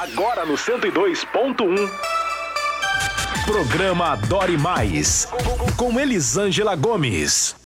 Agora no 102.1. Programa Adore Mais, com Elisângela Gomes.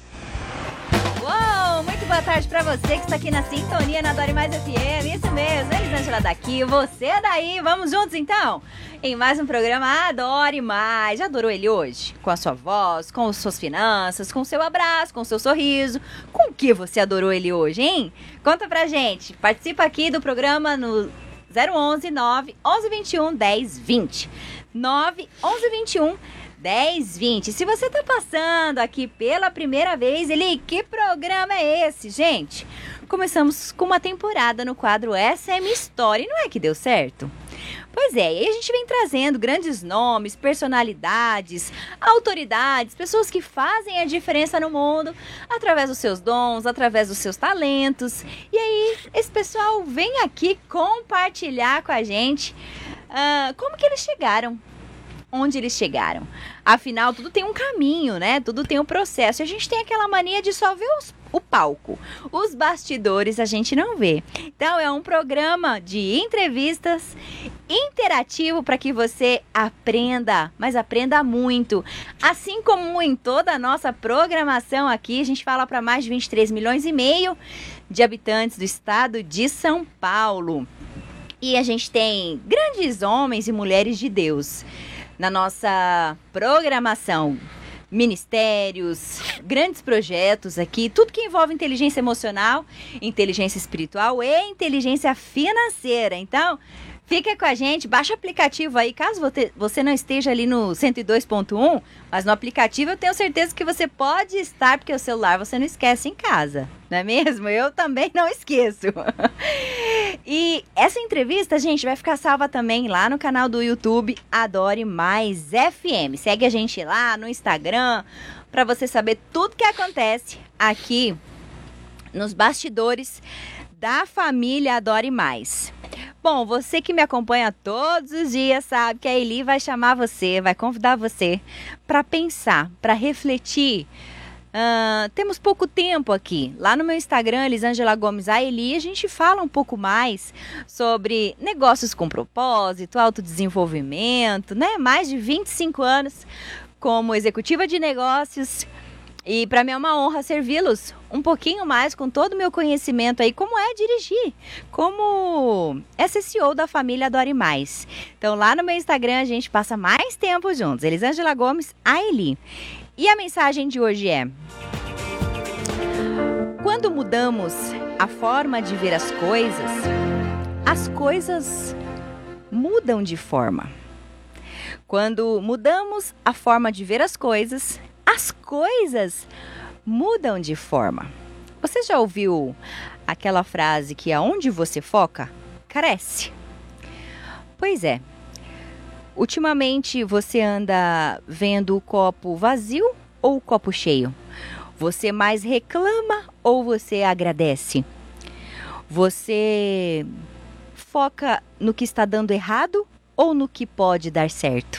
Uou, muito boa tarde pra você que está aqui na sintonia na Adore Mais FM. Isso mesmo, Elisângela daqui, você daí. Vamos juntos então? Em mais um programa Adore Mais. Já adorou ele hoje? Com a sua voz, com as suas finanças, com o seu abraço, com o seu sorriso. Com o que você adorou ele hoje, hein? Conta pra gente. Participa aqui do programa no 011 911 21 10 20. 911 21 10 20. Se você tá passando aqui pela primeira vez, que programa é esse, gente? Começamos com uma temporada no quadro SM Story, não é que deu certo? Pois é, e a gente vem trazendo grandes nomes, personalidades, autoridades, pessoas que fazem a diferença no mundo através dos seus dons, através dos seus talentos. E aí, esse pessoal vem aqui compartilhar com a gente como que eles chegaram, onde eles chegaram. Afinal, tudo tem um caminho, né? Tudo tem um processo. E a gente tem aquela mania de só ver o palco. Os bastidores a gente não vê. Então, é um programa de entrevistas interativo para que você aprenda, mas aprenda muito. Assim como em toda a nossa programação aqui, a gente fala para mais de 23 milhões e meio de habitantes do estado de São Paulo. E a gente tem grandes homens e mulheres de Deus na nossa programação. Ministérios, grandes projetos aqui, tudo que envolve inteligência emocional, inteligência espiritual e inteligência financeira. Então, fica com a gente, baixa o aplicativo aí, caso você não esteja ali no 102.1, mas no aplicativo eu tenho certeza que você pode estar, porque o celular você não esquece em casa, não é mesmo? Eu também não esqueço. E essa entrevista, gente, vai ficar salva também lá no canal do YouTube Adore Mais FM. Segue a gente lá no Instagram para você saber tudo que acontece aqui nos bastidores da família Adore Mais. Bom, você que me acompanha todos os dias sabe que a Eli vai chamar você, vai convidar você para pensar, para refletir. Temos pouco tempo aqui. Lá no meu Instagram, Elisângela Gomes, a Eli, a gente fala um pouco mais sobre negócios com propósito, autodesenvolvimento, né? Mais de 25 anos como executiva de negócios. E para mim é uma honra servi-los um pouquinho mais com todo o meu conhecimento aí, como é dirigir, como é CEO da família Adore Mais. Então lá no meu Instagram a gente passa mais tempo juntos. Elisângela Gomes, a Eli. E a mensagem de hoje é: quando mudamos a forma de ver as coisas mudam de forma. Quando mudamos a forma de ver as coisas mudam de forma. Você já ouviu aquela frase que aonde você foca, cresce? Pois é. Ultimamente você anda vendo o copo vazio ou o copo cheio? Você mais reclama ou você agradece? Você foca no que está dando errado ou no que pode dar certo?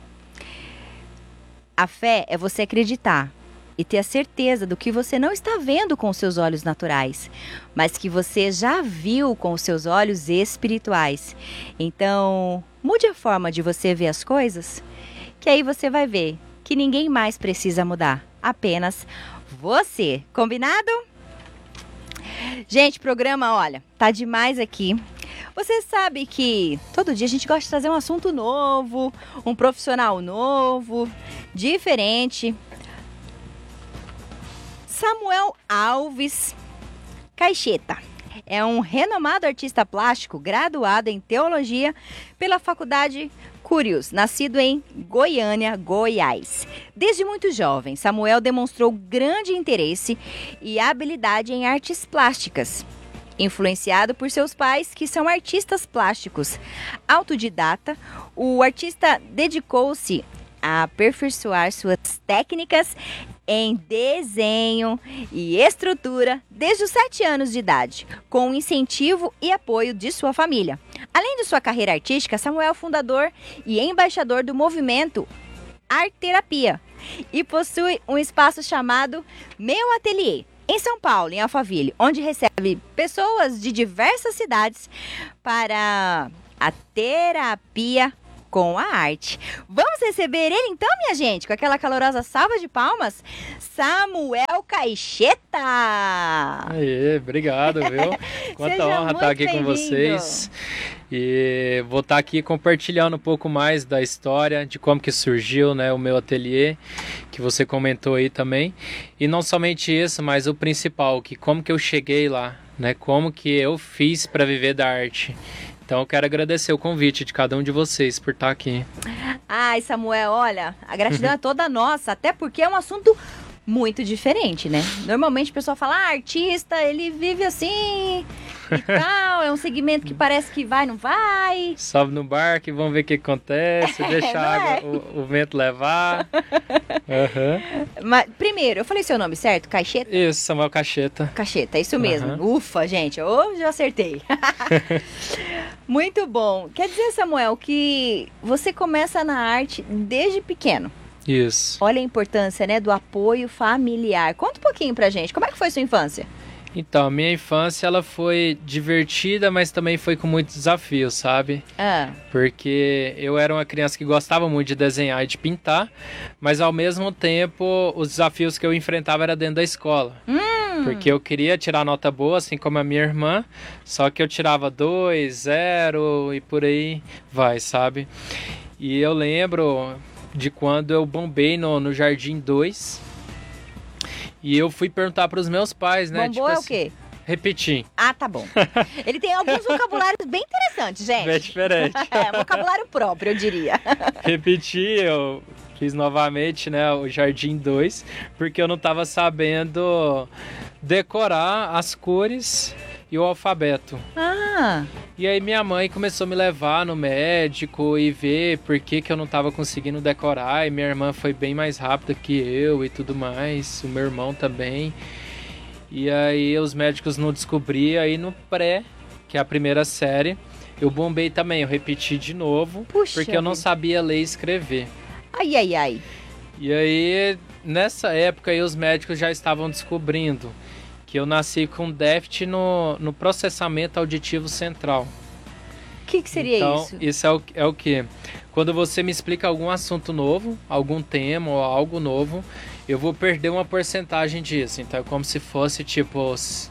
A fé é você acreditar e ter a certeza do que você não está vendo com os seus olhos naturais, mas que você já viu com os seus olhos espirituais. Então, mude a forma de você ver as coisas, que aí você vai ver que ninguém mais precisa mudar, apenas você. Combinado? Gente, programa, olha, tá demais aqui. Você sabe que todo dia a gente gosta de trazer um assunto novo, um profissional novo, diferente. Samuel Alves Caixeta é um renomado artista plástico graduado em teologia pela Faculdade Curios, nascido em Goiânia, Goiás. Desde muito jovem, Samuel demonstrou grande interesse e habilidade em artes plásticas. Influenciado por seus pais, que são artistas plásticos. Autodidata, o artista dedicou-se a aperfeiçoar suas técnicas em desenho e estrutura desde os 7 anos de idade, com o incentivo e apoio de sua família. Além de sua carreira artística, Samuel é fundador e embaixador do movimento Arte Terapia e possui um espaço chamado Meu Ateliê, em São Paulo, em Alphaville, onde recebe pessoas de diversas cidades para a terapia com a arte. Vamos receber ele então, minha gente, com aquela calorosa salva de palmas, Samuel Caixeta! Aê, obrigado, viu? Quanta honra estar aqui com vocês. E vou estar aqui compartilhando um pouco mais da história, de como que surgiu, né, o meu ateliê, que você comentou aí também. E não somente isso, mas o principal, que como que eu cheguei lá, né, como que eu fiz para viver da arte. Então eu quero agradecer o convite de cada um de vocês por estar aqui. Ai, Samuel, olha, a gratidão é toda nossa, até porque é um assunto muito diferente, né? Normalmente o pessoal fala, artista, ele vive assim e tal, é um segmento que parece que vai, não vai. Sobe no barco e vamos ver o que acontece, deixa a água, o vento levar. Mas, primeiro, eu falei seu nome certo? Caixeta? Isso, Samuel Caixeta. Caixeta, isso mesmo. Ufa, gente, hoje eu acertei. Muito bom. Quer dizer, Samuel, que você começa na arte desde pequeno. Isso. Olha a importância, né, do apoio familiar. Conta um pouquinho pra gente, como é que foi sua infância? Então, a minha infância, ela foi divertida, mas também foi com muitos desafios, sabe? Porque eu era uma criança que gostava muito de desenhar e de pintar, mas ao mesmo tempo, os desafios que eu enfrentava era dentro da escola. Porque eu queria tirar nota boa, assim como a minha irmã, só que eu tirava 2, 0 e por aí vai, sabe? E eu lembro de quando eu bombei no Jardim 2 e eu fui perguntar para os meus pais, né? Bombou é o quê? Repetir. Ah, tá bom. Ele tem alguns vocabulários bem interessantes, gente. É diferente. Vocabulário próprio, eu diria. Repetir, eu fiz novamente, né, o Jardim 2, porque eu não estava sabendo decorar as cores e o alfabeto. E aí minha mãe começou a me levar no médico e ver por que eu não estava conseguindo decorar. E minha irmã foi bem mais rápida que eu e tudo mais, o meu irmão também. E aí os médicos não descobriam. Aí no pré, que é a primeira série, eu bombei também, eu repeti de novo. Puxa, porque eu não sabia ler e escrever. Ai. E aí nessa época aí, os médicos já estavam descobrindo que eu nasci com déficit no processamento auditivo central. O que seria isso? Então, isso é o quê? Quando você me explica algum assunto novo, algum tema ou algo novo, eu vou perder uma porcentagem disso. Então, é como se fosse, tipo,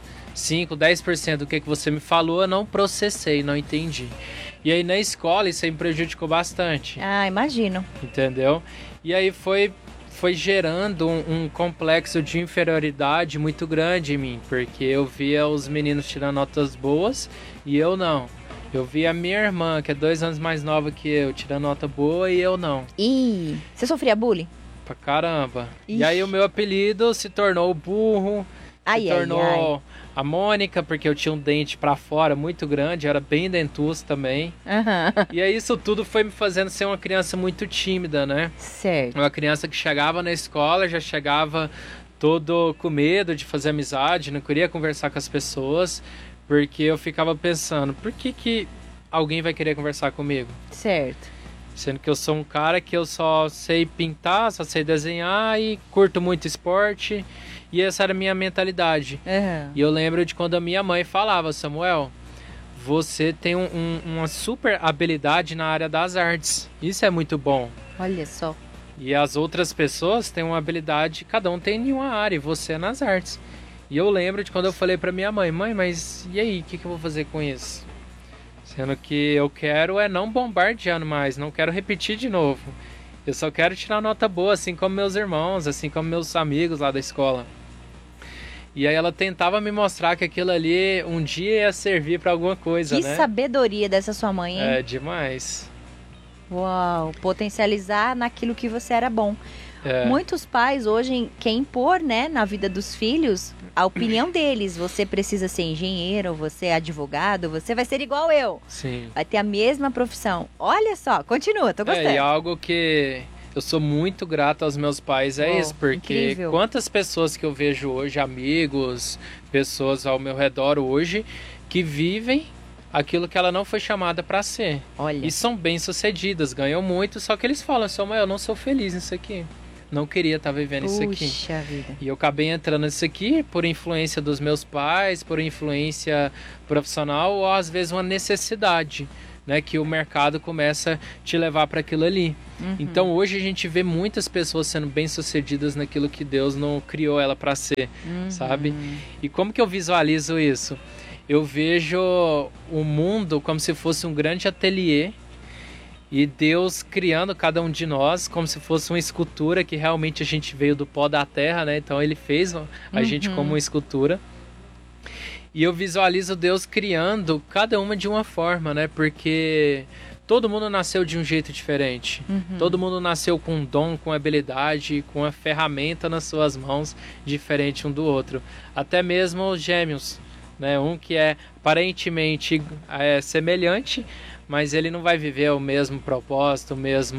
5, 10% do que você me falou, eu não processei, não entendi. E aí, na escola, isso aí me prejudicou bastante. Ah, imagino. Entendeu? E aí, foi gerando um complexo de inferioridade muito grande em mim, porque eu via os meninos tirando notas boas e eu não. Eu via a minha irmã, que é 2 anos mais nova que eu, tirando nota boa e eu não. Ih, você sofria bullying? Pra caramba. Ixi. E aí o meu apelido se tornou burro, se tornou a Mônica, porque eu tinha um dente pra fora muito grande, eu era bem dentuço também. E aí isso tudo foi me fazendo ser uma criança muito tímida, né? Certo. Uma criança que chegava na escola, já chegava todo com medo de fazer amizade, não queria conversar com as pessoas, porque eu ficava pensando, por que alguém vai querer conversar comigo? Certo. Sendo que eu sou um cara que eu só sei pintar, só sei desenhar e curto muito esporte. E essa era a minha mentalidade. E eu lembro de quando a minha mãe falava, Samuel, você tem uma super habilidade na área das artes. Isso é muito bom. Olha só. E as outras pessoas têm uma habilidade, cada um tem em uma área, e você é nas artes. E eu lembro de quando eu falei pra minha mãe, mas e aí, o que eu vou fazer com isso? Sendo que eu quero é não bombardeando mais, não quero repetir de novo. Eu só quero tirar nota boa, assim como meus irmãos, assim como meus amigos lá da escola. E aí ela tentava me mostrar que aquilo ali um dia ia servir pra alguma coisa, né? Que sabedoria dessa sua mãe, hein? É demais. Uau, potencializar naquilo que você era bom. Muitos pais hoje querem impor, né, na vida dos filhos a opinião deles. Você precisa ser engenheiro, você é advogado, você vai ser igual eu. Sim. Vai ter a mesma profissão. Olha só, continua, tô gostando. E algo que eu sou muito grato aos meus pais isso, porque incrível. Quantas pessoas que eu vejo hoje, amigos, pessoas ao meu redor hoje, que vivem aquilo que ela não foi chamada para ser. Olha. E são bem-sucedidas, ganham muito, só que eles falam, Samuel, eu não sou feliz nisso aqui. Não queria estar vivendo isso aqui. Puxa vida. E eu acabei entrando nisso aqui por influência dos meus pais, por influência profissional ou às vezes uma necessidade. né, que o mercado começa a te levar para aquilo ali. Então hoje a gente vê muitas pessoas sendo bem-sucedidas naquilo que Deus não criou ela para ser, sabe? E como que eu visualizo isso? Eu vejo o mundo como se fosse um grande ateliê e Deus criando cada um de nós como se fosse uma escultura, que realmente a gente veio do pó da terra, né? Então ele fez a gente como uma escultura. E eu visualizo Deus criando cada uma de uma forma, né? Porque todo mundo nasceu de um jeito diferente. Todo mundo nasceu com um dom, com habilidade, com uma ferramenta nas suas mãos, diferente um do outro. Até mesmo os gêmeos, né? Um que é aparentemente semelhante, mas ele não vai viver o mesmo propósito,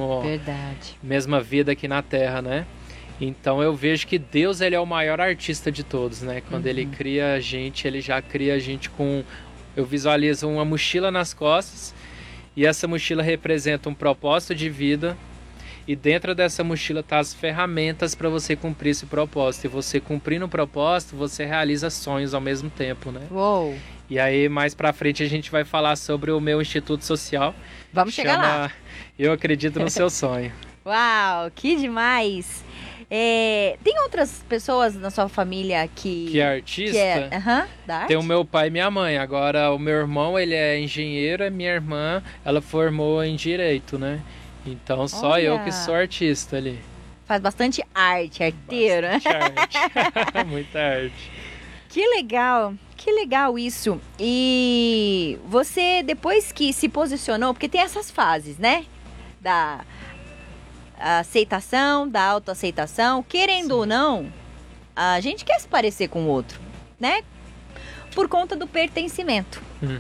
mesma vida aqui na Terra, né? Então eu vejo que Deus, ele é o maior artista de todos, né? Quando ele cria a gente, ele já cria a gente com... Eu visualizo uma mochila nas costas, e essa mochila representa um propósito de vida, e dentro dessa mochila tá as ferramentas para você cumprir esse propósito. E você cumprindo o propósito, você realiza sonhos ao mesmo tempo, né? Uou! E aí, mais pra frente, a gente vai falar sobre o meu Instituto Social. Vamos chegar lá. Eu Acredito no Seu Sonho. Uau, que demais! Tem outras pessoas na sua família que é artista? Da arte? Tem o meu pai e minha mãe. Agora, o meu irmão, ele é engenheiro, e minha irmã, ela formou em Direito, né? Então, só eu que sou artista ali. Faz bastante arte, arteiro, né? Arte. Muita arte. Que legal isso. E você, depois que se posicionou, porque tem essas fases, né? Da aceitação, da autoaceitação, querendo ou não, a gente quer se parecer com o outro, né? Por conta do pertencimento.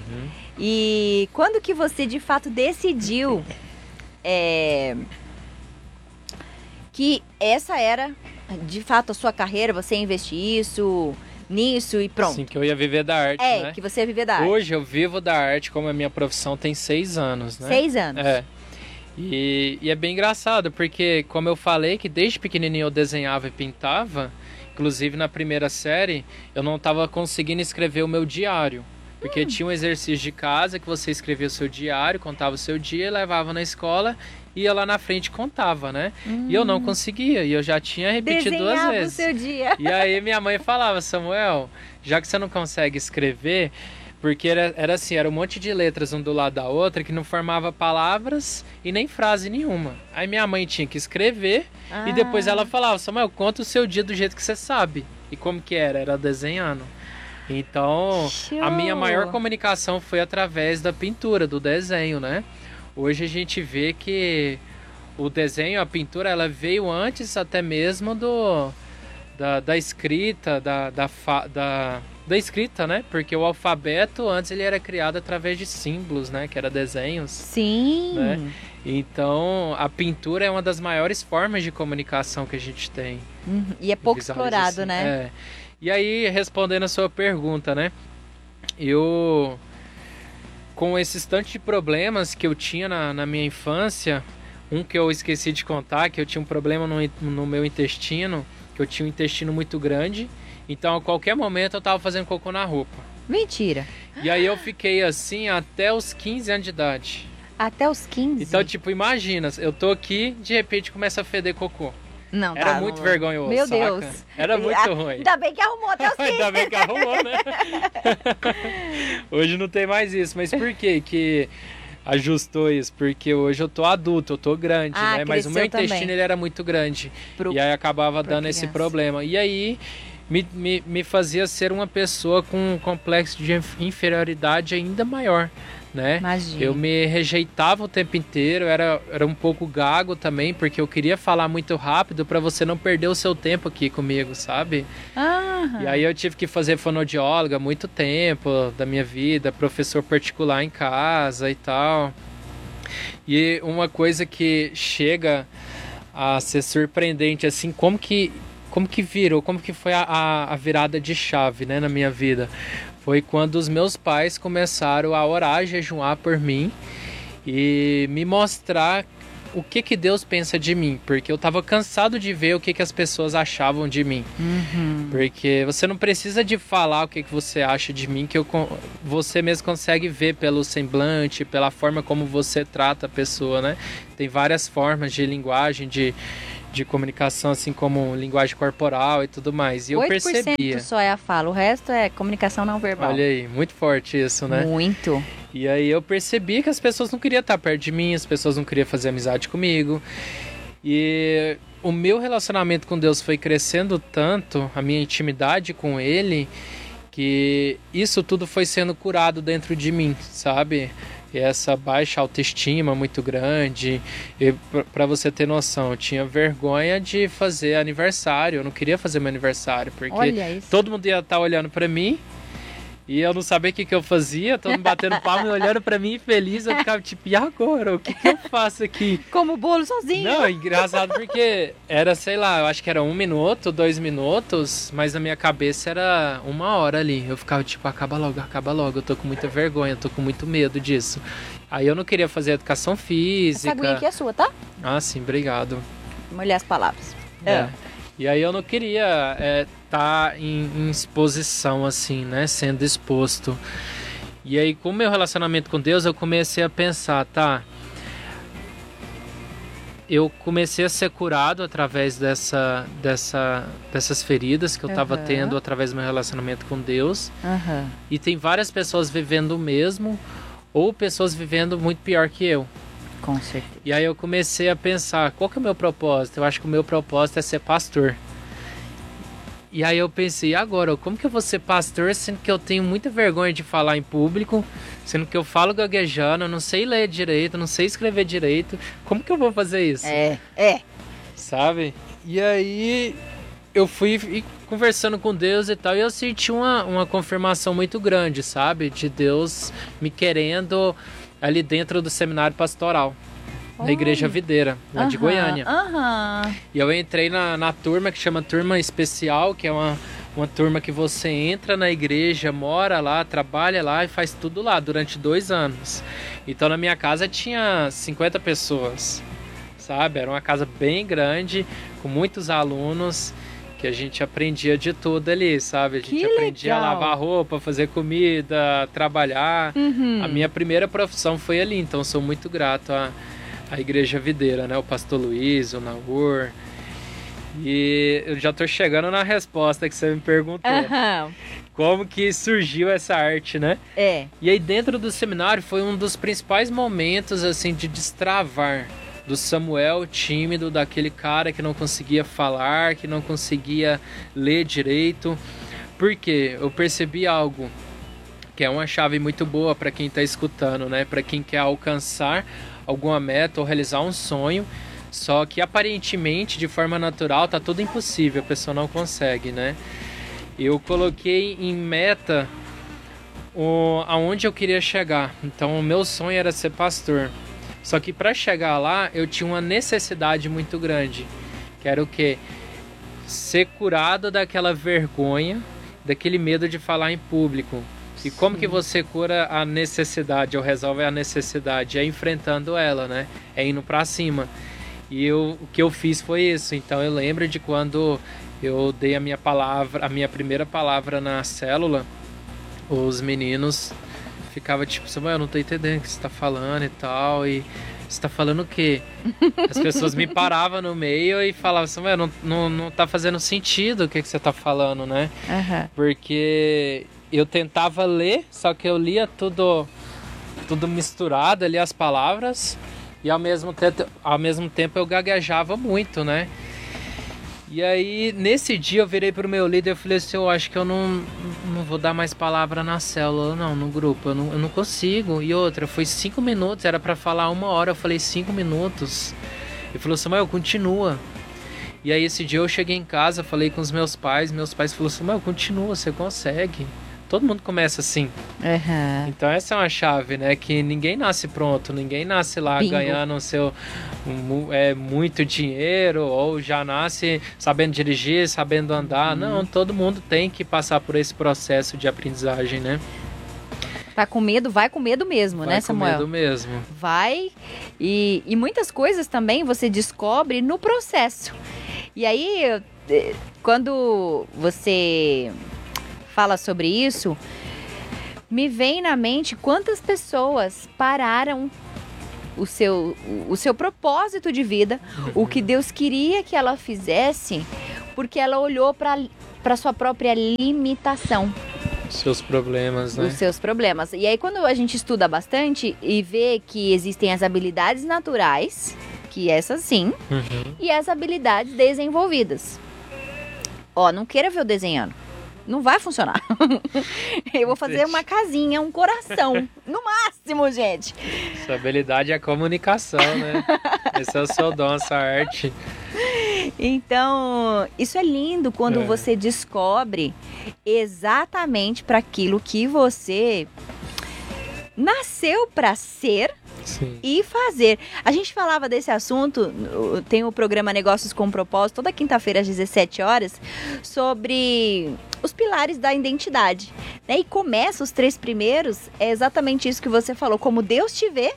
E quando que você de fato decidiu que essa era de fato a sua carreira, você investir nisso e pronto? Sim, que eu ia viver da arte, né? Que você ia viver da arte. Hoje eu vivo da arte, como a minha profissão tem 6 anos, né? 6 anos. E é bem engraçado, porque como eu falei que desde pequenininho eu desenhava e pintava, inclusive na primeira série eu não estava conseguindo escrever o meu diário, porque tinha um exercício de casa que você escrevia o seu diário, contava o seu dia, levava na escola, ia lá na frente e contava, né? E eu não conseguia, e eu já tinha repetido Desenhava 2 vezes. o seu dia. E aí minha mãe falava: Samuel, já que você não consegue escrever... Porque era assim, era um monte de letras um do lado da outra que não formava palavras e nem frase nenhuma. Aí minha mãe tinha que escrever e depois ela falava: Samuel, conta o seu dia do jeito que você sabe. E como que era? Era desenhando. Então, a minha maior comunicação foi através da pintura, do desenho, né? Hoje a gente vê que o desenho, a pintura, ela veio antes até mesmo da escrita, da escrita, né? Porque o alfabeto antes ele era criado através de símbolos, né? Que era desenhos. Sim. Né? Então, a pintura é uma das maiores formas de comunicação que a gente tem. E é pouco explorado, assim, né? E aí, respondendo a sua pergunta, né? Eu, com esses tantos de problemas que eu tinha na minha infância, um que eu esqueci de contar, que eu tinha um problema no meu intestino, que eu tinha um intestino muito grande. Então, a qualquer momento, eu tava fazendo cocô na roupa. Mentira. E aí, eu fiquei assim até os 15 anos de idade. Até os 15? Então, tipo, imagina, eu tô aqui, de repente, começa a feder cocô. Não, era muito vergonhoso, meu saca? Deus. Era muito ruim. Ainda bem que arrumou até os 15. Ainda bem que arrumou, né? Hoje não tem mais isso. Mas por que ajustou isso? Porque hoje eu tô adulto, eu tô grande, né? Mas o meu intestino ele era muito grande. E aí acabava dando esse problema. E aí... Me fazia ser uma pessoa com um complexo de inferioridade ainda maior, né? Imagina. Eu me rejeitava o tempo inteiro, era um pouco gago também, porque eu queria falar muito rápido para você não perder o seu tempo aqui comigo, sabe? E aí eu tive que fazer fonoaudióloga muito tempo da minha vida, professor particular em casa e tal. E uma coisa que chega a ser surpreendente, assim, como que virou, como que foi a virada de chave, né, na minha vida? Foi quando os meus pais começaram a orar, a jejuar por mim e me mostrar o que Deus pensa de mim, porque eu tava cansado de ver o que as pessoas achavam de mim. Porque você não precisa de falar o que você acha de mim, que você mesmo consegue ver pelo semblante, pela forma como você trata a pessoa, né? Tem várias formas de linguagem, de comunicação, assim como linguagem corporal e tudo mais. E eu percebia. 8% só é a fala, o resto é comunicação não verbal. Olha aí, muito forte isso, né? Muito. E aí eu percebi que as pessoas não queriam estar perto de mim, as pessoas não queriam fazer amizade comigo. E o meu relacionamento com Deus foi crescendo tanto, a minha intimidade com Ele, que isso tudo foi sendo curado dentro de mim, sabe? E essa baixa autoestima muito grande. Para você ter noção, eu tinha vergonha de fazer aniversário. Eu não queria fazer meu aniversário, porque todo mundo ia estar olhando para mim e eu não sabia o que eu fazia. Todo mundo batendo palma e olhando para mim feliz. Eu ficava tipo, e agora? O que eu faço aqui? Como o bolo sozinho. Não, é engraçado porque era, sei lá, eu acho que era 1 minuto, 2 minutos, mas na minha cabeça era 1 hora ali. Eu ficava tipo, acaba logo, eu tô com muita vergonha, eu tô com muito medo disso. Aí eu não queria fazer educação física. Essa aguinha aqui é sua, tá? Ah, sim, obrigado. Molhar as palavras. E aí eu não queria estar em exposição, assim, né? Sendo exposto. E aí, com o meu relacionamento com Deus, eu comecei a pensar, tá? Eu comecei a ser curado através dessas feridas que eu estava tendo através do meu relacionamento com Deus. E tem várias pessoas vivendo o mesmo, ou pessoas vivendo muito pior que eu. Com certeza. E aí eu comecei a pensar, qual que é o meu propósito? Eu acho que o meu propósito é ser pastor. E aí eu pensei, agora, como que eu vou ser pastor, sendo que eu tenho muita vergonha de falar em público, sendo que eu falo gaguejando, eu não sei ler direito, não sei escrever direito. Como que eu vou fazer isso? Sabe? E aí eu fui conversando com Deus e tal, e eu senti uma confirmação muito grande, sabe? De Deus me querendo ali dentro do seminário pastoral. Na Igreja Videira, lá de Goiânia. E eu entrei na turma que chama Turma Especial, que é uma turma que você entra na igreja, mora lá, trabalha lá e faz tudo lá durante 2 anos. Então na minha casa tinha 50 pessoas, sabe? Era uma casa bem grande, com muitos alunos, que a gente aprendia de tudo ali, sabe? A gente aprendia a lavar roupa, fazer comida, trabalhar. A minha primeira profissão foi ali, então eu sou muito grato à Igreja Videira, né? O pastor Luiz, o Naur. E eu já tô chegando na resposta que você me perguntou. Como que surgiu essa arte, né? E aí dentro do seminário foi um dos principais momentos, assim, de destravar do Samuel tímido, daquele cara que não conseguia falar, que não conseguia ler direito. Porque eu percebi algo que é uma chave muito boa para quem está escutando, né? Para quem quer alcançar alguma meta ou realizar um sonho, só que aparentemente, de forma natural, tá tudo impossível, a pessoa não consegue, né? Eu coloquei em meta aonde eu queria chegar. Então o meu sonho era ser pastor. Só que para chegar lá, eu tinha uma necessidade muito grande, que era o quê? Ser curado daquela vergonha, daquele medo de falar em público. E como que você cura a necessidade ou resolve a necessidade? É enfrentando ela, né? É indo pra cima. E o que eu fiz foi isso. Então eu lembro de quando eu dei a minha primeira palavra na célula, os meninos ficavam tipo, Samuel, eu não tô entendendo o que você tá falando e tal. E você tá falando o quê? As pessoas me paravam no meio e falavam, Samuel, não tá fazendo sentido o que você tá falando, né? Porque eu tentava ler, só que eu lia tudo misturado ali, as palavras, e ao mesmo tempo eu gaguejava muito, né? E aí, nesse dia eu virei pro meu líder e falei assim, eu acho que eu não vou dar mais palavra na célula, não, no grupo, eu não consigo. E outra, foi 5 minutos, era para falar 1 hora, eu falei 5 minutos. Ele falou, Samuel, continua. E aí esse dia eu cheguei em casa, falei com os meus pais falaram, Samuel, continua, você consegue. Todo mundo começa assim. Então essa é uma chave, né? Que ninguém nasce pronto, ninguém nasce lá ganhando muito dinheiro, ou já nasce sabendo dirigir, sabendo andar. Não, todo mundo tem que passar por esse processo de aprendizagem, né? Tá com medo, vai com medo mesmo, né, Samuel? Vai com medo mesmo. Vai, e muitas coisas também você descobre no processo. E aí, quando você fala sobre isso, me vem na mente quantas pessoas pararam o seu propósito de vida, o que Deus queria que ela fizesse, porque ela olhou para sua própria limitação. Seus problemas, né? Os seus problemas. E aí, quando a gente estuda bastante e vê que existem as habilidades naturais, que essas sim, e as habilidades desenvolvidas. Ó, não queira ver eu desenhando. Não vai funcionar. Eu vou fazer uma casinha, um coração. No máximo, gente. Sua habilidade é a comunicação, né? Esse é o seu dom, essa arte. Então, isso é lindo quando você descobre exatamente para aquilo que você nasceu para ser. Sim. E fazer. A gente falava desse assunto, tem o programa Negócios com Propósito, toda quinta-feira às 17 horas, sobre os pilares da identidade. Né? E começa os 3 primeiros, é exatamente isso que você falou, como Deus te vê,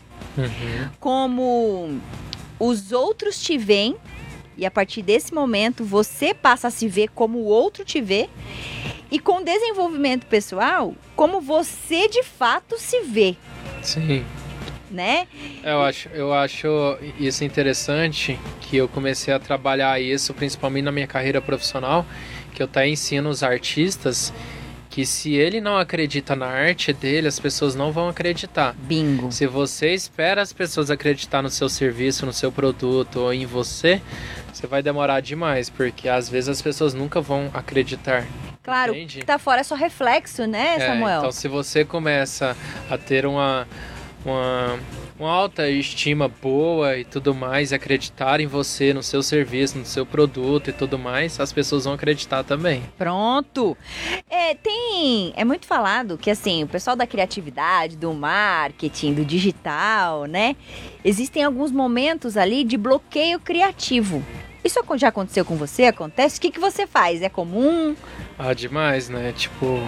como os outros te veem, e a partir desse momento você passa a se ver como o outro te vê, e com desenvolvimento pessoal, como você de fato se vê. Sim. Né? Eu acho isso interessante, que eu comecei a trabalhar isso principalmente na minha carreira profissional, que eu até ensino os artistas que se ele não acredita na arte dele, as pessoas não vão acreditar. Bingo. Se você espera as pessoas acreditar no seu serviço, no seu produto ou em você, você vai demorar demais, porque às vezes as pessoas nunca vão acreditar. Claro, entende? O que tá fora é só reflexo, né, Samuel? Então se você começa a ter uma alta estima boa e tudo mais, e acreditar em você, no seu serviço, no seu produto e tudo mais, as pessoas vão acreditar também. Pronto! É muito falado que assim, o pessoal da criatividade, do marketing, do digital, né? Existem alguns momentos ali de bloqueio criativo. Isso já aconteceu com você? Acontece? O que você faz? É comum? Demais, né? Tipo...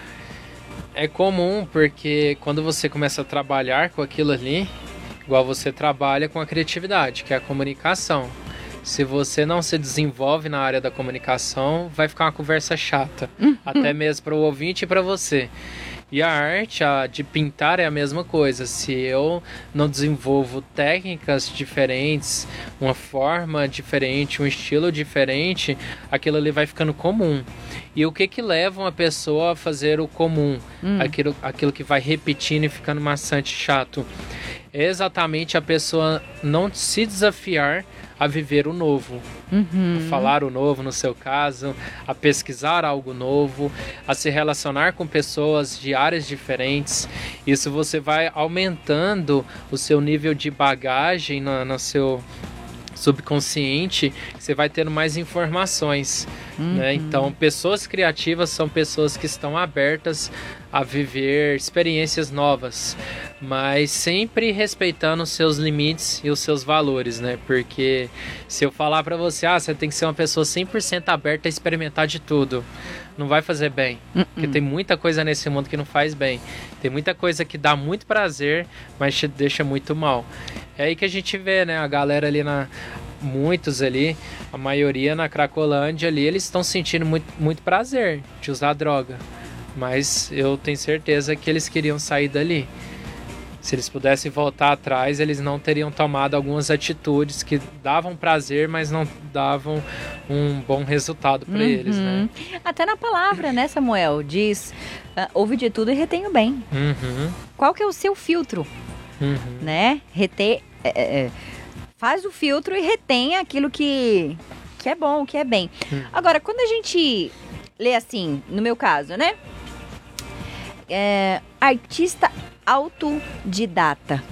É comum porque quando você começa a trabalhar com aquilo ali, igual você trabalha com a criatividade, que é a comunicação. Se você não se desenvolve na área da comunicação, vai ficar uma conversa chata, até mesmo para o ouvinte e para você. E a arte, de pintar, é a mesma coisa. Se eu não desenvolvo técnicas diferentes, uma forma diferente, um estilo diferente, aquilo ali vai ficando comum. E o que leva uma pessoa a fazer o comum? Aquilo que vai repetindo e ficando maçante, chato. É exatamente a pessoa não se desafiar a viver o novo, a falar o novo no seu caso, a pesquisar algo novo, a se relacionar com pessoas de áreas diferentes. Isso você vai aumentando o seu nível de bagagem no seu subconsciente, você vai tendo mais informações, né? Então, pessoas criativas são pessoas que estão abertas a viver experiências novas, mas sempre respeitando os seus limites e os seus valores, né? Porque se eu falar pra você, você tem que ser uma pessoa 100% aberta a experimentar de tudo, não vai fazer bem, porque tem muita coisa nesse mundo que não faz bem, tem muita coisa que dá muito prazer, mas te deixa muito mal. É aí que a gente vê, né, a galera ali muitos ali, a maioria na Cracolândia ali, eles estão sentindo muito prazer de usar droga, mas eu tenho certeza que eles queriam sair dali. Se eles pudessem voltar atrás, eles não teriam tomado algumas atitudes que davam prazer, mas não davam um bom resultado para eles, né? Até na palavra, né, Samuel? Diz, ouve de tudo e retém o bem. Qual que é o seu filtro? Né? Faz o filtro e retém aquilo que é bom, que é bem. Agora, quando a gente lê assim, no meu caso, né? Artista autodidata.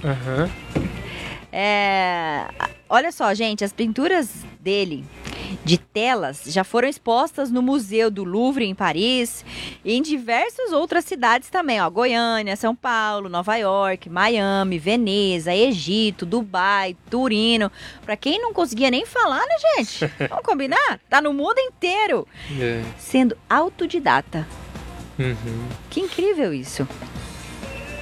Olha só, gente, as pinturas dele de telas já foram expostas no Museu do Louvre em Paris e em diversas outras cidades também, ó, Goiânia, São Paulo, Nova York, Miami, Veneza, Egito, Dubai, Turino. Pra quem não conseguia nem falar, né, gente? Vamos combinar? Tá no mundo inteiro. Sendo autodidata. Que incrível isso.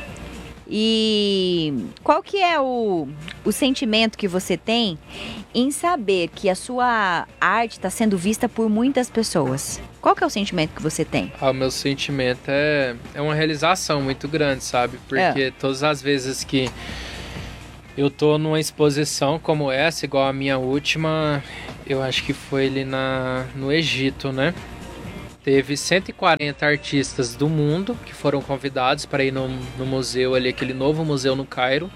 E qual que é o sentimento que você tem em saber que a sua arte está sendo vista por muitas pessoas? Qual que é o sentimento que você tem? O meu sentimento é uma realização muito grande, sabe? Porque todas as vezes que eu tô numa exposição como essa, igual a minha última, eu acho que foi ali no Egito, né? Teve 140 artistas do mundo que foram convidados para ir no museu ali, aquele novo museu no Cairo.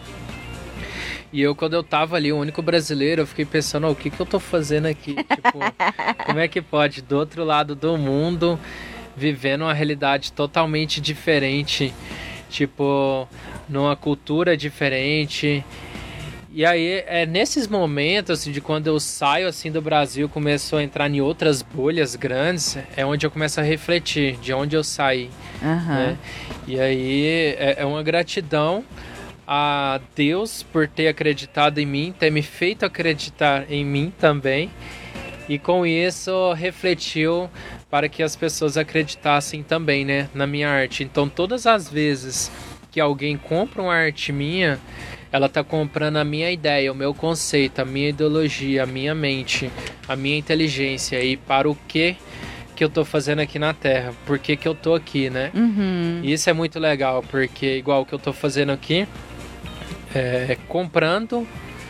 E eu, quando eu tava ali, o único brasileiro, eu fiquei pensando, o que eu tô fazendo aqui? Tipo, como é que pode, do outro lado do mundo, vivendo uma realidade totalmente diferente, tipo, numa cultura diferente. E aí, nesses momentos, assim, de quando eu saio, assim, do Brasil, começo a entrar em outras bolhas grandes, é onde eu começo a refletir de onde eu saí, né? E aí, é uma gratidão a Deus por ter acreditado em mim, ter me feito acreditar em mim também, e com isso refletiu para que as pessoas acreditassem também, né, na minha arte. Então, todas as vezes que alguém compra uma arte minha, ela está comprando a minha ideia, o meu conceito, a minha ideologia, a minha mente, a minha inteligência, e para o que eu tô fazendo aqui na Terra, por que eu tô aqui, né? E isso é muito legal, porque igual o que eu tô fazendo aqui, comprando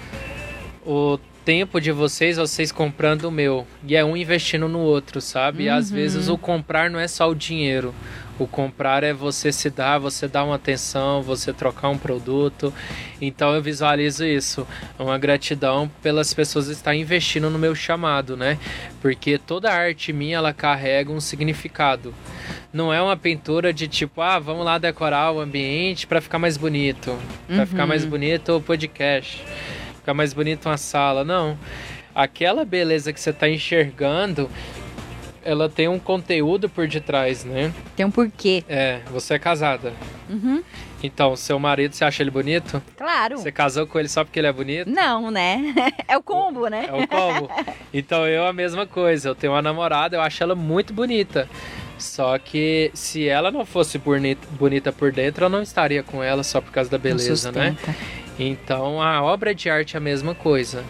o tempo de vocês comprando o meu, e é um investindo no outro, sabe? E às vezes o comprar não é só o dinheiro, o comprar é você se dar, você dar uma atenção, você trocar um produto. Então eu visualizo isso, uma gratidão pelas pessoas estarem investindo no meu chamado, né? Porque toda arte minha, ela carrega um significado. Não é uma pintura de tipo, vamos lá decorar o ambiente para ficar mais bonito, para ficar mais bonito o podcast, ficar mais bonito uma sala. Não, aquela beleza que você está enxergando, ela tem um conteúdo por detrás, né? Tem um porquê. Você é casada. Então, seu marido, você acha ele bonito? Claro. Você casou com ele só porque ele é bonito? Não, né? É o combo, né? É o combo. Então, eu a mesma coisa. Eu tenho uma namorada, eu acho ela muito bonita. Só que se ela não fosse bonita por dentro, eu não estaria com ela só por causa da beleza, né? Então, a obra de arte é a mesma coisa.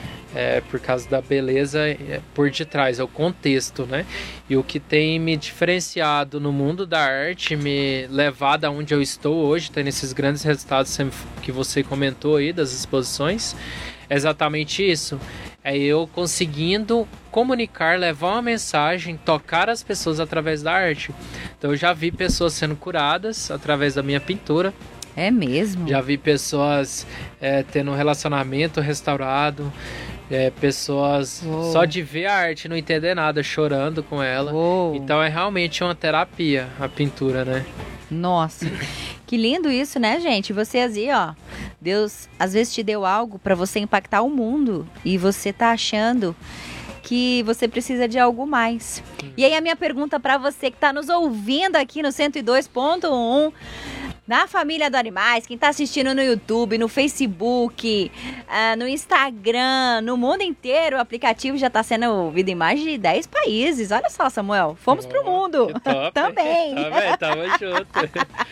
Por causa da beleza por detrás, é o contexto, né? E o que tem me diferenciado no mundo da arte, me levado aonde eu estou hoje, tendo esses grandes resultados que você comentou aí das exposições, é exatamente isso. É eu conseguindo comunicar, levar uma mensagem, tocar as pessoas através da arte. Então eu já vi pessoas sendo curadas através da minha pintura. É mesmo? Já vi pessoas tendo um relacionamento restaurado. Pessoas só de ver a arte, não entender nada, chorando com ela. Então é realmente uma terapia a pintura, né? Nossa, que lindo isso, né, gente? Você assim, ó, Deus às vezes te deu algo para você impactar o mundo e você tá achando que você precisa de algo mais. E aí a minha pergunta para você que tá nos ouvindo aqui no 102.1, na Família do Animais, quem tá assistindo no YouTube, no Facebook, no Instagram, no mundo inteiro, o aplicativo já tá sendo ouvido em mais de 10 países. Olha só, Samuel, fomos pro mundo. Também. Tamo junto.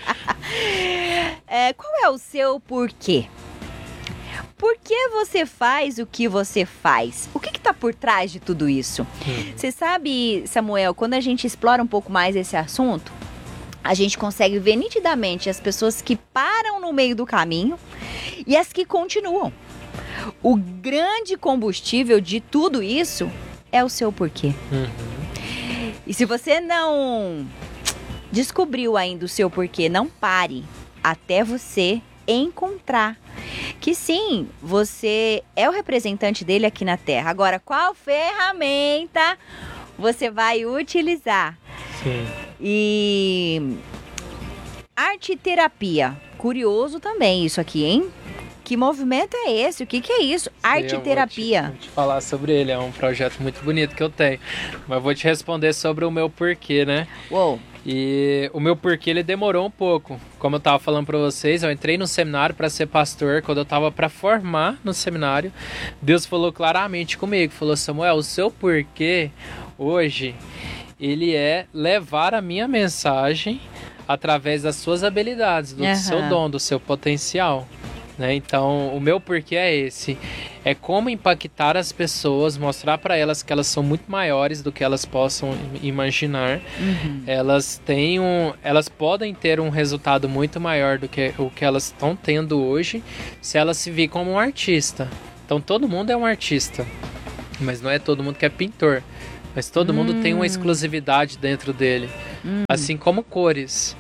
Qual é o seu porquê? Por que você faz o que você faz? O que está por trás de tudo isso? Você sabe, Samuel, quando a gente explora um pouco mais esse assunto, a gente consegue ver nitidamente as pessoas que param no meio do caminho e as que continuam. O grande combustível de tudo isso é o seu porquê. E se você não descobriu ainda o seu porquê, não pare até você encontrar que sim, você é o representante dele aqui na Terra. Agora, qual ferramenta você vai utilizar? Sim. E arte terapia, curioso também isso aqui, hein? Que movimento é esse? O que é isso? Arte terapia. Vou te falar sobre ele, é um projeto muito bonito que eu tenho. Mas vou te responder sobre o meu porquê, né? E o meu porquê, ele demorou um pouco. Como eu tava falando para vocês, eu entrei no seminário para ser pastor. Quando eu tava para formar no seminário, Deus falou claramente comigo. Falou, Samuel, o seu porquê hoje, ele é levar a minha mensagem através das suas habilidades, do seu dom, do seu potencial. Né? Então, o meu porquê é esse. É como impactar as pessoas, mostrar para elas que elas são muito maiores do que elas possam imaginar. Elas podem ter um resultado muito maior do que o que elas estão tendo hoje, se elas se virem como um artista. Então, todo mundo é um artista, mas não é todo mundo que é pintor. Mas todo mundo tem uma exclusividade dentro dele. Assim como cores.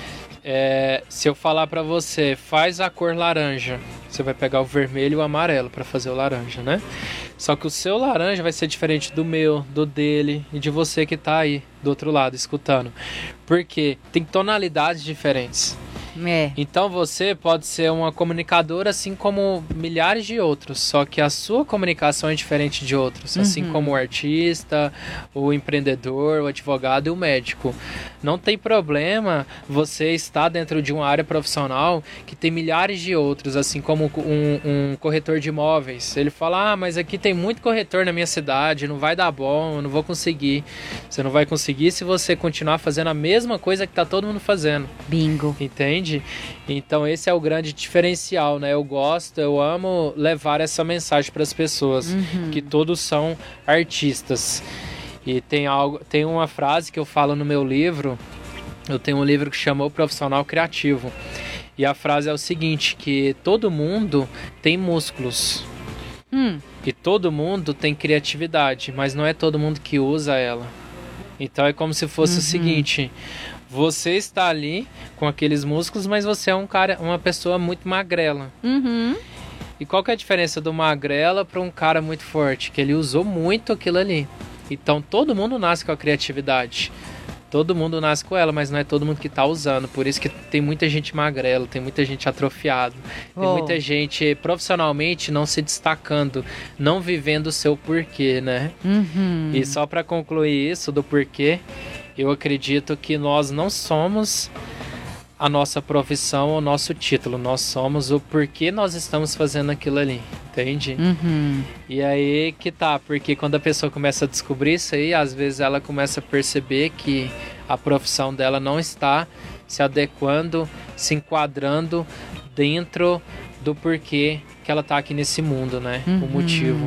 Se eu falar pra você, faz a cor laranja, você vai pegar o vermelho e o amarelo pra fazer o laranja, né? Só que o seu laranja vai ser diferente do meu, do dele e de você que tá aí do outro lado escutando. Porque tem tonalidades diferentes. Então você pode ser uma comunicadora assim como milhares de outros, só que a sua comunicação é diferente de outros, assim como o artista, o empreendedor, o advogado e o médico. Não tem problema você estar dentro de uma área profissional que tem milhares de outros, assim como um corretor de imóveis. Ele fala, mas aqui tem muito corretor na minha cidade, não vai dar bom, eu não vou conseguir. Você não vai conseguir se você continuar fazendo a mesma coisa que tá todo mundo fazendo. Bingo. Entende? Então esse é o grande diferencial, né? Eu amo levar essa mensagem para as pessoas, que todos são artistas. E tem uma frase que eu falo no meu livro. Eu tenho um livro que chama O Profissional Criativo. E a frase é o seguinte, que todo mundo tem músculos. E todo mundo tem criatividade, mas não é todo mundo que usa ela. Então é como se fosse o seguinte: você está ali com aqueles músculos, mas você é uma pessoa muito magrela. E qual que é a diferença do magrela para um cara muito forte? Que ele usou muito aquilo ali. Então todo mundo nasce com a criatividade. Todo mundo nasce com ela, mas não é todo mundo que está usando. Por isso que tem muita gente magrela, tem muita gente atrofiada. Tem muita gente profissionalmente não se destacando, não vivendo o seu porquê, né? E só para concluir isso do porquê, eu acredito que nós não somos a nossa profissão ou o nosso título. Nós somos o porquê nós estamos fazendo aquilo ali, entende? E aí que tá, porque quando a pessoa começa a descobrir isso aí, às vezes ela começa a perceber que a profissão dela não está se adequando, se enquadrando dentro do porquê que ela tá aqui nesse mundo, né? O motivo.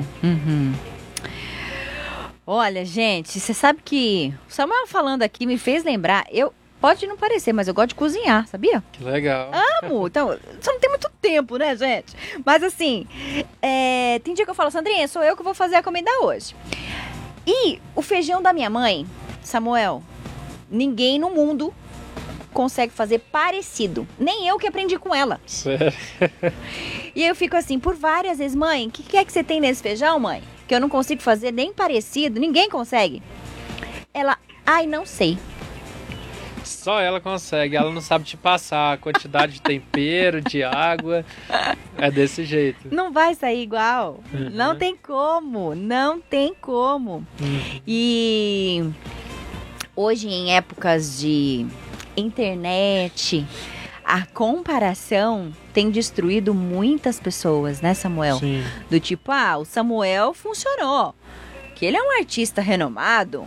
Olha, gente, você sabe que o Samuel falando aqui me fez lembrar, pode não parecer, mas eu gosto de cozinhar, sabia? Que legal. Amo, então, só não tem muito tempo, né, gente? Mas assim, tem dia que eu falo, Sandrinha, sou eu que vou fazer a comida hoje. E o feijão da minha mãe, Samuel, ninguém no mundo consegue fazer parecido. Nem eu que aprendi com ela. Sério? E eu fico assim, por várias vezes, mãe, o que é que você tem nesse feijão, mãe? Que eu não consigo fazer nem parecido, ninguém consegue. Ela, não sei. Só ela consegue, ela não sabe te passar a quantidade de tempero, de água. É desse jeito. Não vai sair igual. Não tem como, não tem como. E hoje, em épocas de internet, a comparação tem destruído muitas pessoas, né, Samuel? Sim. Do tipo, o Samuel funcionou. Que ele é um artista renomado.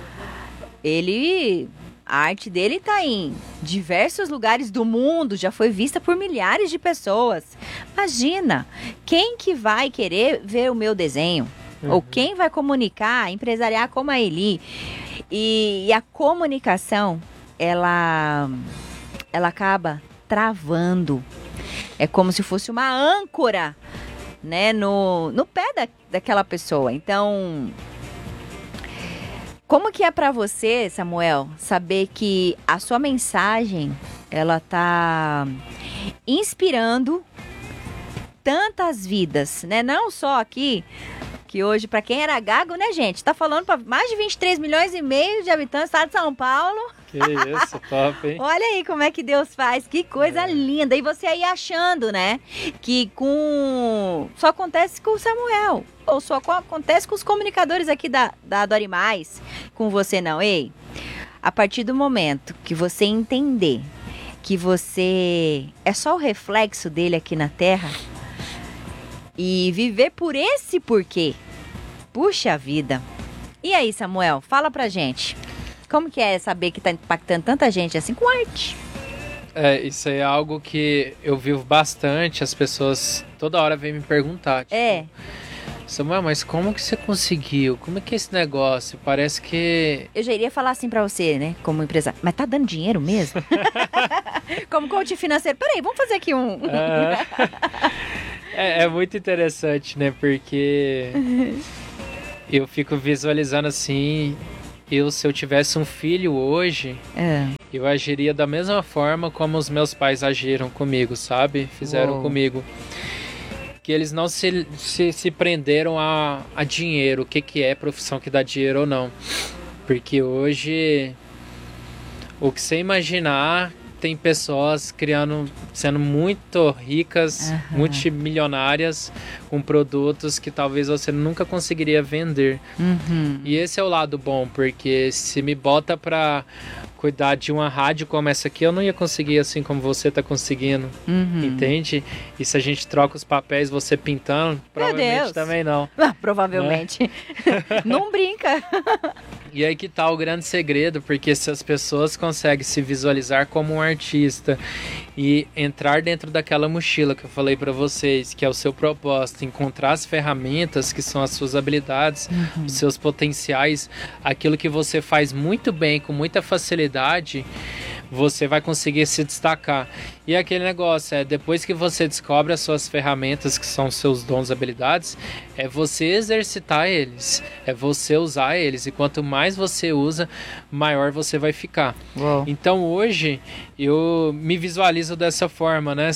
A arte dele tá em diversos lugares do mundo, já foi vista por milhares de pessoas. Imagina, quem que vai querer ver o meu desenho? Ou quem vai comunicar, empresariar como a Eli? E a comunicação, ela acaba travando. É como se fosse uma âncora, né, no pé daquela pessoa. Então, como que é para você, Samuel, saber que a sua mensagem, ela tá inspirando tantas vidas, né? Não só aqui, que hoje, para quem era gago, né, gente? Tá falando para mais de 23 milhões e meio de habitantes do estado de São Paulo. Que isso, top, hein? Olha aí como é que Deus faz, que coisa linda. E você aí achando, né, que só acontece com o Samuel, ou só acontece com os comunicadores aqui da Adore Mais, com você não. Ei, a partir do momento que você entender que você é só o reflexo dele aqui na Terra e viver por esse porquê, puxa vida. E aí, Samuel, fala pra gente. Como que é saber que tá impactando tanta gente assim com arte? Isso aí é algo que eu vivo bastante, as pessoas toda hora vêm me perguntar. Tipo, Samuel, mas como que você conseguiu? Como é que é esse negócio? Parece que... Eu já iria falar assim pra você, né, como empresário. Mas tá dando dinheiro mesmo? Como coach financeiro. Peraí, vamos fazer aqui um... É muito interessante, né? Porque eu fico visualizando assim... se eu tivesse um filho hoje, eu agiria da mesma forma como os meus pais agiram comigo, sabe? Fizeram comigo. Que eles não se prenderam a dinheiro, o que é profissão que dá dinheiro ou não. Porque hoje, o que você imaginar, tem pessoas sendo muito ricas, multimilionárias, com produtos que talvez você nunca conseguiria vender. E esse é o lado bom, porque se me bota pra cuidar de uma rádio como essa aqui, eu não ia conseguir assim como você tá conseguindo, entende? E se a gente troca os papéis, você pintando, provavelmente também não. Provavelmente. Não brinca. E aí que tá o grande segredo, porque se as pessoas conseguem se visualizar como um artista e entrar dentro daquela mochila que eu falei para vocês, que é o seu propósito, encontrar as ferramentas que são as suas habilidades, os seus potenciais, aquilo que você faz muito bem, com muita facilidade, você vai conseguir se destacar. E aquele negócio, depois que você descobre as suas ferramentas, que são os seus dons e habilidades, é você exercitar eles, é você usar eles. E quanto mais você usa, maior você vai ficar. Uou. Então hoje, eu me visualizo dessa forma, né?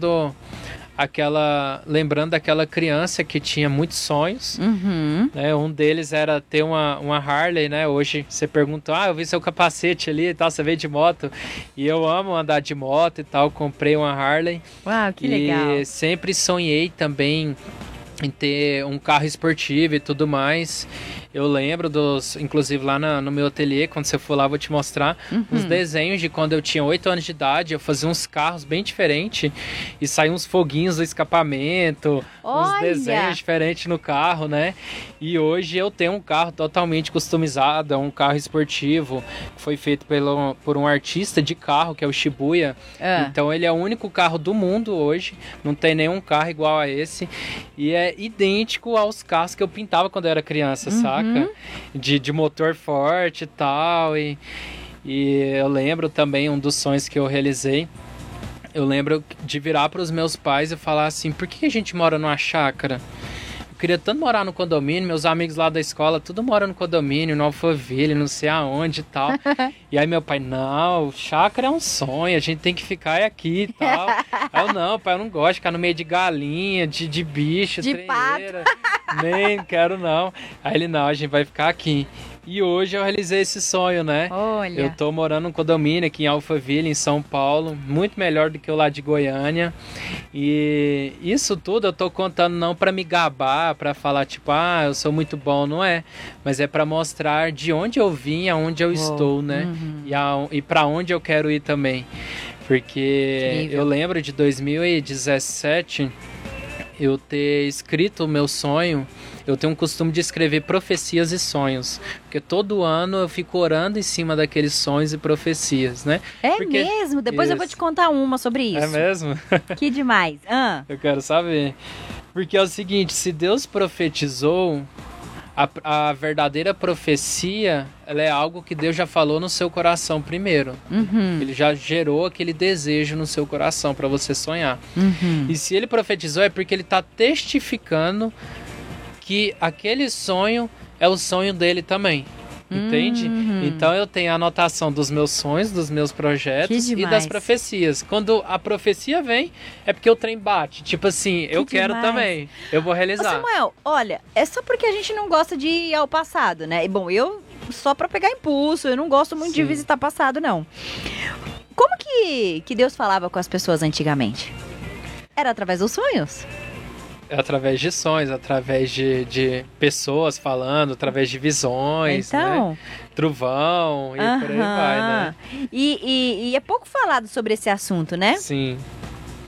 Lembrando daquela criança que tinha muitos sonhos, né? Um deles era ter uma Harley, né? Hoje você perguntou, eu vi seu capacete ali e tal, você veio de moto, e eu amo andar de moto e tal, comprei uma Harley. Uau, que legal. E sempre sonhei também em ter um carro esportivo e tudo mais. Eu lembro inclusive lá no meu ateliê, quando você for lá, eu vou te mostrar uns desenhos de quando eu tinha 8 anos de idade. Eu fazia uns carros bem diferentes e saíam uns foguinhos do escapamento, uns desenhos diferentes no carro, né? E hoje eu tenho um carro totalmente customizado, um carro esportivo, que foi feito por um artista de carro, que é o Shibuya. Então ele é o único carro do mundo hoje, não tem nenhum carro igual a esse, e é idêntico aos carros que eu pintava quando eu era criança, saca? De motor forte e tal, e eu lembro também um dos sonhos que eu realizei. Eu lembro de virar para os meus pais e falar assim, por que a gente mora numa chácara? Eu queria tanto morar no condomínio, meus amigos lá da escola, tudo mora no condomínio, no Alphaville, não sei aonde e tal. E aí meu pai, não, chácara é um sonho, a gente tem que ficar aqui e tal. Aí eu, não, pai, eu não gosto de ficar no meio de galinha, de bicho, de treieira. Nem quero não. Aí ele, não, a gente vai ficar aqui. E hoje eu realizei esse sonho, né? Olha. Eu tô morando num condomínio aqui em Alphaville, em São Paulo, muito melhor do que o lá de Goiânia. E isso tudo eu tô contando não para me gabar, para falar tipo, eu sou muito bom, não é? Mas é para mostrar de onde eu vim, aonde eu estou, né? E para onde eu quero ir também. Porque eu lembro de 2017 eu ter escrito o meu sonho. Eu tenho um costume de escrever profecias e sonhos, porque todo ano eu fico orando em cima daqueles sonhos e profecias, né? Mesmo? Depois eu vou te contar uma sobre isso. É mesmo? Que demais. Eu quero saber. Porque é o seguinte, se Deus profetizou, a verdadeira profecia, ela é algo que Deus já falou no seu coração primeiro. Ele já gerou aquele desejo no seu coração para você sonhar. E se ele profetizou, é porque ele está testificando que aquele sonho é o sonho dele também, entende? Então eu tenho a anotação dos meus sonhos, dos meus projetos e das profecias. Quando a profecia vem, é porque o trem bate. Tipo assim, eu quero também, eu vou realizar. Ô Samuel, olha, é só porque a gente não gosta de ir ao passado, né? Bom, eu só pra pegar impulso, eu não gosto muito de visitar passado, não. Como que Deus falava com as pessoas antigamente? Era através dos sonhos? Através de sonhos, através de pessoas falando, através de visões, então, né? Trovão e por aí vai, né? E é pouco falado sobre esse assunto, né? Sim.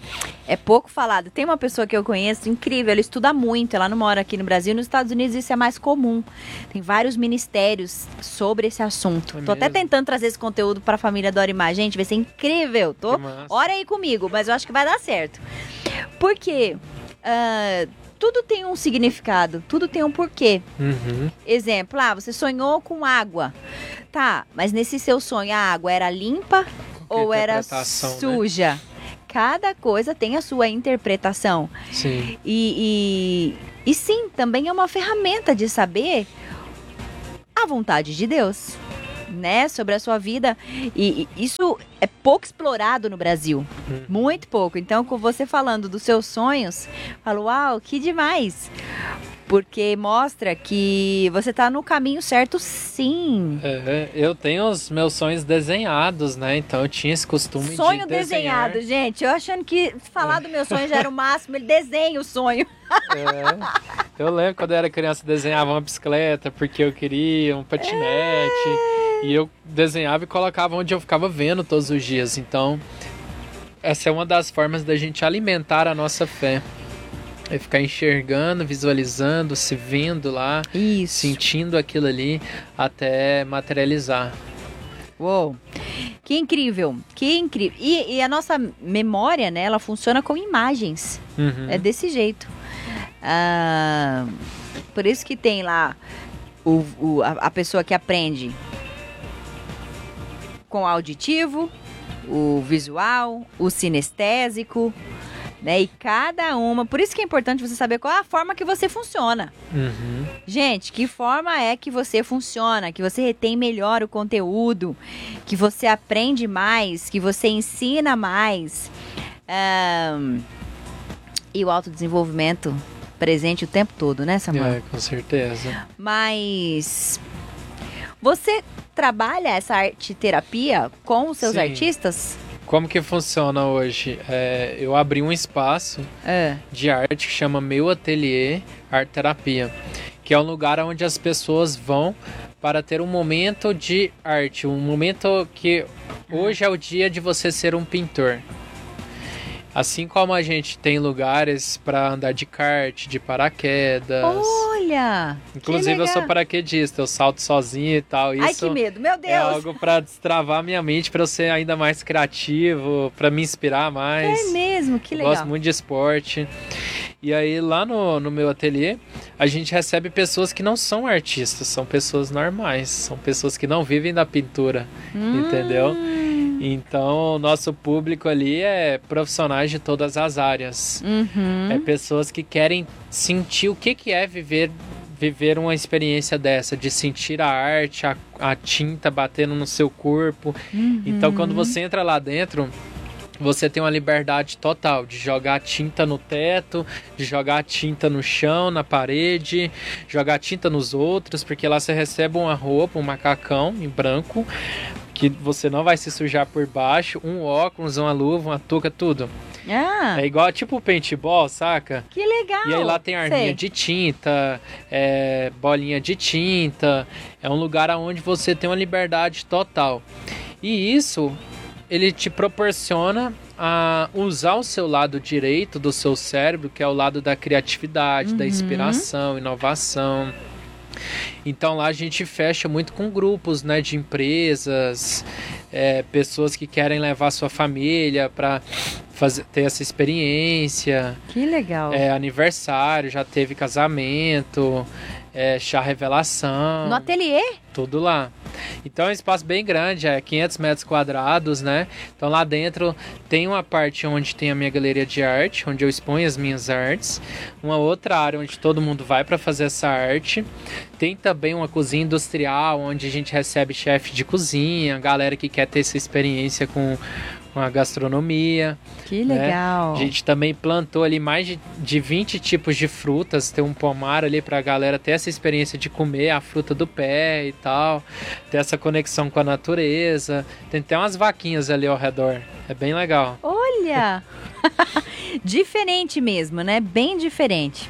é pouco falado. Tem uma pessoa que eu conheço, incrível, ela estuda muito, ela não mora aqui no Brasil, nos Estados Unidos isso é mais comum. Tem vários ministérios sobre esse assunto. Tô até tentando trazer esse conteúdo para a família Dora e Mar. Gente, vai ser incrível. Ora aí comigo, mas eu acho que vai dar certo. Porque tudo tem um significado, tudo tem um porquê. Exemplo, você sonhou com água. Tá, mas nesse seu sonho a água era limpa ou era suja? Né? Cada coisa tem a sua interpretação. Sim. E sim, também é uma ferramenta de saber a vontade de Deus, né? Sobre a sua vida. E isso é pouco explorado no Brasil. Muito pouco. Então, com você falando dos seus sonhos, eu falo, uau, que demais! Porque mostra que você tá no caminho certo, sim. Eu tenho os meus sonhos desenhados, né? Então eu tinha esse costume sonho de desenhar. Desenhado, gente. Eu achando que falar do meu sonho já era o máximo. Ele desenha o sonho. Eu lembro quando eu era criança, eu desenhava uma bicicleta porque eu queria um patinete. E eu desenhava e colocava onde eu ficava vendo todos os dias. Então, essa é uma das formas da gente alimentar a nossa fé. É ficar enxergando, visualizando, se vendo lá, sentindo aquilo ali até materializar. Uou, que incrível, que incrível. E a nossa memória, né, ela funciona com imagens. É desse jeito. Por isso que tem lá a pessoa que aprende com o auditivo, o visual, o sinestésico, né? E cada uma... Por isso que é importante você saber qual é a forma que você funciona. Gente, que forma é que você funciona, que você retém melhor o conteúdo, que você aprende mais, que você ensina mais. E o autodesenvolvimento presente o tempo todo, né, Samuel? Com certeza. Mas você trabalha essa arte-terapia com os seus artistas? Como que funciona hoje? Eu abri um espaço de arte que chama Meu Ateliê Arte Terapia, que é um lugar onde as pessoas vão para ter um momento de arte, um momento que hoje é o dia de você ser um pintor. Assim como a gente tem lugares para andar de kart, de paraquedas. Olha! Inclusive eu sou paraquedista, eu salto sozinho e tal. Isso ai, que medo, meu Deus! É algo para destravar minha mente, para eu ser ainda mais criativo, para me inspirar mais. É mesmo, que legal. Eu gosto muito de esporte. E aí lá no meu ateliê, a gente recebe pessoas que não são artistas, são pessoas normais, são pessoas que não vivem da pintura, entendeu? Então, o nosso público ali é profissionais de todas as áreas. É pessoas que querem sentir o que é viver uma experiência dessa, de sentir a arte, a tinta batendo no seu corpo. Então, quando você entra lá dentro, você tem uma liberdade total de jogar tinta no teto, de jogar tinta no chão, na parede, jogar tinta nos outros, porque lá você recebe uma roupa, um macacão em branco, que você não vai se sujar por baixo, um óculos, uma luva, uma touca, tudo. É igual tipo paintball, saca? Que legal! E aí lá tem arminha de tinta, bolinha de tinta. É um lugar onde você tem uma liberdade total. E isso, ele te proporciona a usar o seu lado direito do seu cérebro, que é o lado da criatividade, da inspiração, inovação. Então lá a gente fecha muito com grupos, né, de empresas, pessoas que querem levar sua família para ter essa experiência. Que legal. Aniversário, já teve casamento, chá revelação. No ateliê? Tudo lá. Então é um espaço bem grande, 500 metros quadrados, né? Então lá dentro tem uma parte onde tem a minha galeria de arte, onde eu exponho as minhas artes. Uma outra área onde todo mundo vai para fazer essa arte. Tem também uma cozinha industrial, onde a gente recebe chefe de cozinha, galera que quer ter essa experiência com a gastronomia. Que legal. Né? A gente também plantou ali mais de 20 tipos de frutas. Tem um pomar ali pra galera ter essa experiência de comer a fruta do pé e tal. Ter essa conexão com a natureza. Tem até umas vaquinhas ali ao redor. É bem legal. Olha! Diferente mesmo, né? Bem diferente.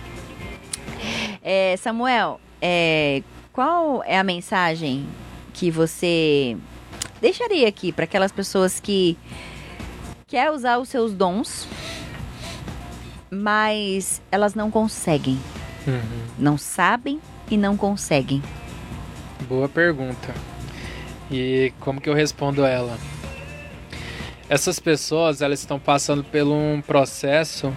Samuel, qual é a mensagem que você deixaria aqui para aquelas pessoas que quer usar os seus dons mas elas não conseguem. Não sabem e não conseguem. Boa pergunta. E como que eu respondo ela? Essas pessoas, elas estão passando por um processo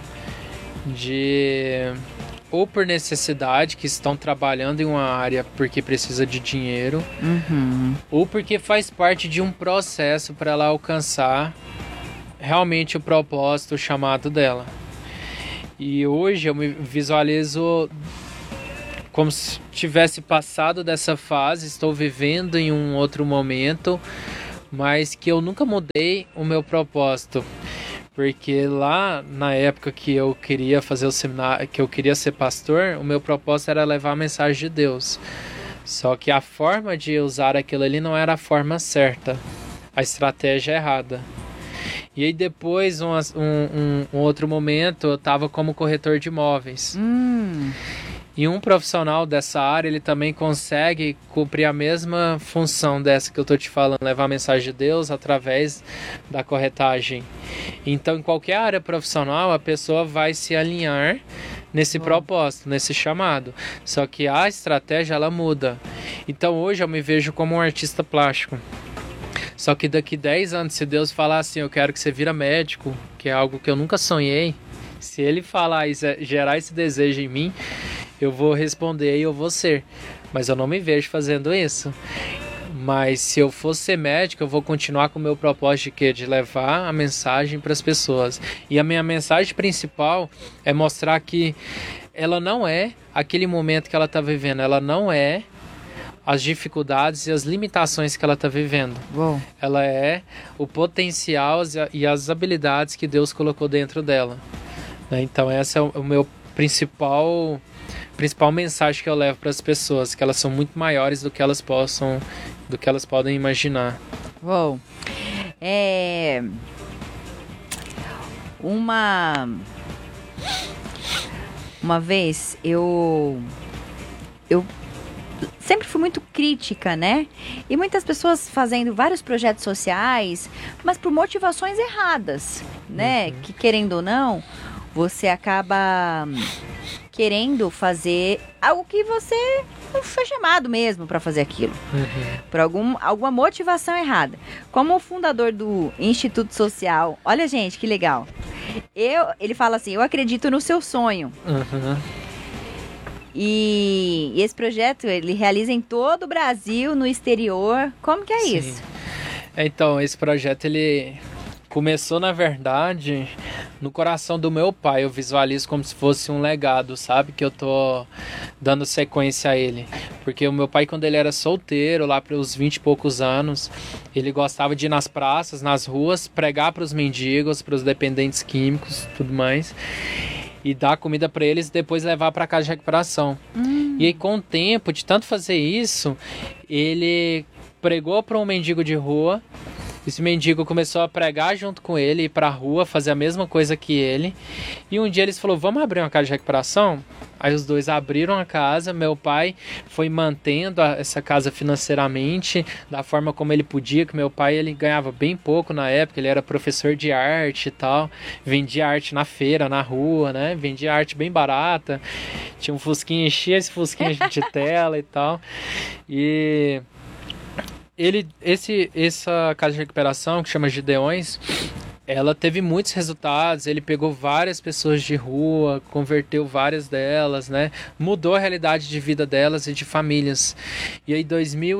de... ou por necessidade, que estão trabalhando em uma área porque precisa de dinheiro, ou porque faz parte de um processo para ela alcançar realmente o propósito, o chamado dela. E hoje eu me visualizo como se tivesse passado dessa fase, estou vivendo em um outro momento, mas que eu nunca mudei o meu propósito. Porque lá na época que eu queria fazer o seminário, que eu queria ser pastor, o meu propósito era levar a mensagem de Deus. Só que a forma de usar aquilo ali não era a forma certa, a estratégia errada. E aí depois, um outro momento, eu estava como corretor de imóveis. E um profissional dessa área, ele também consegue cumprir a mesma função dessa que eu estou te falando, levar a mensagem de Deus através da corretagem. Então, em qualquer área profissional, a pessoa vai se alinhar nesse propósito, nesse chamado. Só que a estratégia, ela muda. Então, hoje eu me vejo como um artista plástico. Só que daqui 10 anos, se Deus falar assim, eu quero que você vira médico, que é algo que eu nunca sonhei, se Ele falar e gerar esse desejo em mim, eu vou responder e eu vou ser. Mas eu não me vejo fazendo isso. Mas se eu for ser médico, eu vou continuar com o meu propósito de quê? De levar a mensagem para as pessoas. E a minha mensagem principal é mostrar que ela não é aquele momento que ela está vivendo. Ela não é as dificuldades e as limitações que ela está vivendo. Uou. Ela é o potencial e as habilidades que Deus colocou dentro dela. Então esse é o meu principal mensagem que eu levo para as pessoas, que elas são muito maiores do que elas podem imaginar. Uou. Uma vez eu sempre fui muito crítica, né? E muitas pessoas fazendo vários projetos sociais, mas por motivações erradas, né? Que querendo ou não, você acaba querendo fazer algo que você não foi chamado mesmo para fazer aquilo. Por alguma motivação errada. Como o fundador do Instituto Social, olha gente, que legal. Ele fala assim, eu acredito no seu sonho. E esse projeto, ele realiza em todo o Brasil, no exterior. Como que é Sim. isso? Então, esse projeto, ele começou, na verdade, no coração do meu pai. Eu visualizo como se fosse um legado, sabe? Que eu tô dando sequência a ele. Porque o meu pai, quando ele era solteiro, lá para os 20 e poucos anos, ele gostava de ir nas praças, nas ruas, pregar para os mendigos, para os dependentes químicos, tudo mais, e dar comida para eles e depois levar para casa de recuperação. E aí, com o tempo, de tanto fazer isso, ele pregou para um mendigo de rua. Esse mendigo começou a pregar junto com ele, ir para a rua, fazer a mesma coisa que ele. E um dia eles falaram, vamos abrir uma casa de recuperação? Aí os dois abriram a casa, meu pai foi mantendo essa casa financeiramente, da forma como ele podia, que meu pai ele ganhava bem pouco na época, ele era professor de arte e tal, vendia arte na feira, na rua, né? Vendia arte bem barata, tinha um fusquinha, enchia esse fusquinha de tela e tal. E essa casa de recuperação, que chama Gideões, ela teve muitos resultados. Ele pegou várias pessoas de rua, converteu várias delas, né? Mudou a realidade de vida delas e de famílias. E aí, em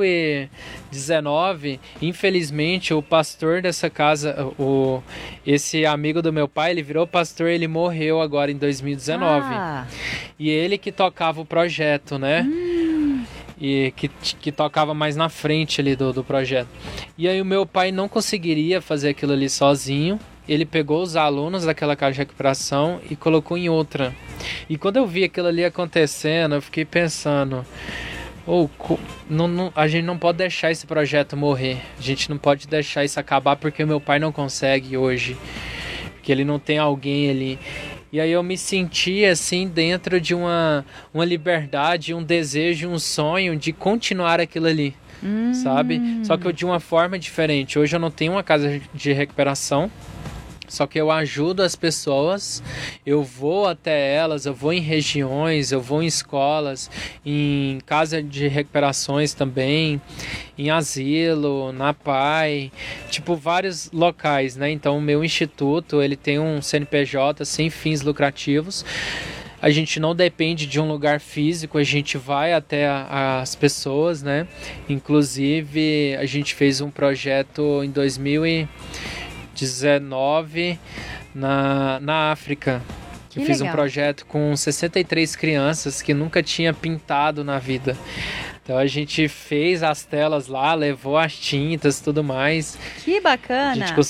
2019, infelizmente, o pastor dessa casa, esse amigo do meu pai, ele virou pastor, ele morreu agora em 2019. E ele que tocava o projeto, né? E que tocava mais na frente ali do projeto. E aí o meu pai não conseguiria fazer aquilo ali sozinho. Ele pegou os alunos daquela casa de recuperação e colocou em outra. E quando eu vi aquilo ali acontecendo, eu fiquei pensando, a gente não pode deixar esse projeto morrer. A gente não pode deixar isso acabar porque o meu pai não consegue hoje. Porque ele não tem alguém ali. E aí eu me senti assim dentro de uma liberdade, um desejo, um sonho de continuar aquilo ali, sabe? Só que de uma forma diferente. Hoje eu não tenho uma casa de recuperação, só que eu ajudo as pessoas, eu vou até elas, eu vou em regiões, eu vou em escolas, em casa de recuperações também, em asilo, na PAI, tipo vários locais, né? Então o meu instituto, ele tem um CNPJ sem fins lucrativos. A gente não depende de um lugar físico, a gente vai até as pessoas, né? Inclusive, a gente fez um projeto em 2019 na África. Eu fiz um projeto com 63 crianças que nunca tinha pintado na vida. Então a gente fez as telas lá, levou as tintas e tudo mais. Que bacana! A gente